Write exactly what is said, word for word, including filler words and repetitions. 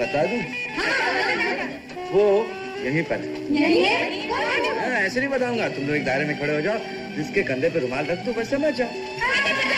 बता दूं? वो यहीं पर यहीं है? ऐसे नहीं बताऊंगा। तुम लोग एक दायरे में खड़े हो जाओ, जिसके कंधे पे रुमाल रख दो बस समझ जाओ।